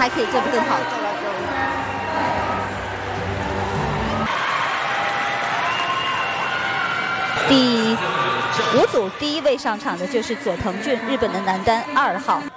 还可以做得更好。第5组第1位上场的就是佐藤俊，日本的男单2号。